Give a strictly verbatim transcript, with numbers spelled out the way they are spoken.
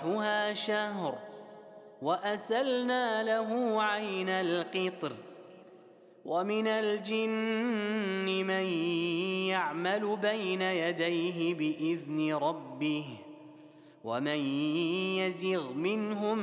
صالحها شهر وأسلنا له عين القطر ومن الجن من يعمل بين يديه بإذن ربه ومن يزغ منهم